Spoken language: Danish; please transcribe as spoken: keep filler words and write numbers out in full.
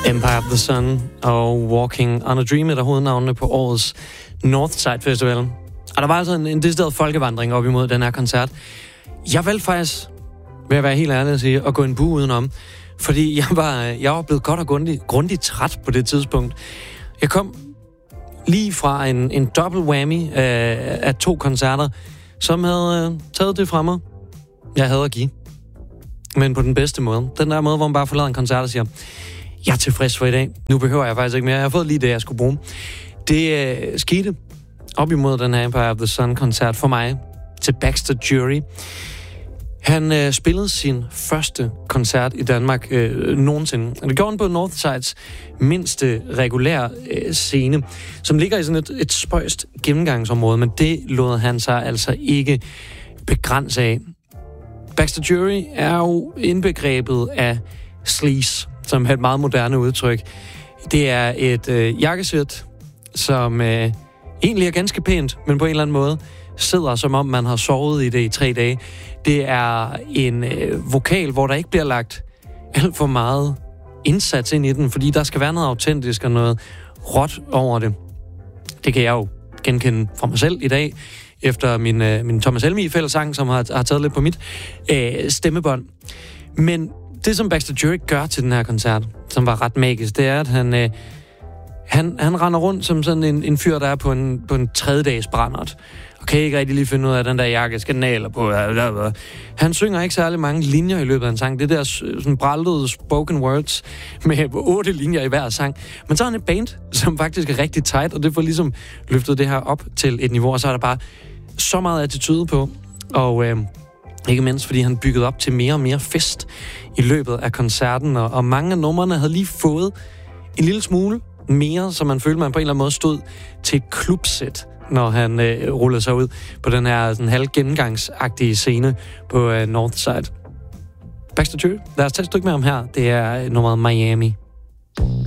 Empire of the Sun og Walking on a Dream er der hovednavnene på årets Northside Festival. Og der var altså en, en decideret folkevandring op imod den her koncert. Jeg valgte faktisk, vil jeg være helt ærlig at sige, at gå en bue udenom. Fordi jeg var, jeg var blevet godt og grundigt, grundigt træt på det tidspunkt. Jeg kom lige fra en, en double whammy af, af to koncerter, som havde øh, taget det fra mig, jeg havde at give. Men på den bedste måde. Den der måde, hvor man bare forlader en koncert og siger, jeg er tilfreds for i dag. Nu behøver jeg faktisk ikke mere. Jeg har fået lige det, jeg skulle bruge. Det øh, skete op imod den her Empire of the Sun-koncert for mig til Baxter Jury. Han øh, spillede sin første koncert i Danmark øh, nogensinde. Og det gjorde han på Northsides mindste regulære øh, scene, som ligger i sådan et, et spøjst gennemgangsområde, men det lod han sig altså ikke begrænse af. Baxter Jury er jo indbegrebet af sleaze, som er et meget moderne udtryk. Det er et øh, jakkesæt, som øh, egentlig er ganske pænt, men på en eller anden måde sidder, som om man har sovet i det i tre dage. Det er en øh, vokal, hvor der ikke bliver lagt alt for meget indsats ind i den, fordi der skal være noget autentisk og noget råt over det. Det kan jeg jo genkende fra mig selv i dag, efter min, øh, min Thomas Helmig-fællesang, som har, har taget lidt på mit øh, stemmebånd. Men det, som Baxter Jury gør til den her koncert, som var ret magisk, det er, at han, øh, han, han render rundt som sådan en, en fyr, der er på en, på en tredjedags brændert, og kan ikke rigtig lige finde ud af, den der jakke skal naler på. Han synger ikke særlig mange linjer i løbet af en sang. Det der sådan braldede spoken words med otte linjer i hver sang. Men så er han et band, som faktisk er rigtig tight, og det får ligesom løftet det her op til et niveau, og så er der bare så meget attitude på, og øh, ikke mindst, fordi han byggede op til mere og mere fest i løbet af koncerten, og, og mange af numrene havde lige fået en lille smule mere, så man følte, man på en eller anden måde stod til et klubsæt, når han øh, rullede sig ud på den her sådan halv gennemgangsagtige scene på øh, Northside. Baxter Jury, lad os tage et stykke med ham her. Det er nummeret Miami.